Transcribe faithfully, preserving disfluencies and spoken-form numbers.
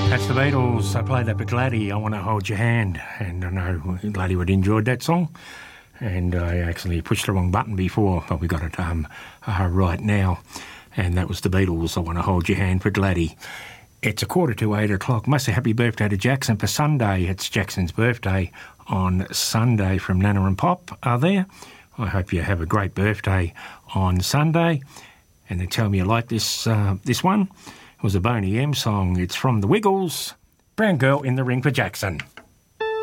That's the Beatles. I played that for Gladdy, I Want to Hold Your Hand. And I know Gladdy would have enjoyed that song. And I actually pushed the wrong button before, but we got it um, uh, right now. And that was the Beatles, I Want to Hold Your Hand for Gladdy. It's a quarter to eight o'clock. Must say happy birthday to Jackson for Sunday. It's Jackson's birthday on Sunday from Nana and Pop are there. I hope you have a great birthday on Sunday. And they tell me you like this, uh, this one. It was a Boney M song. It's from the Wiggles. Brown Girl in the Ring for Jackson.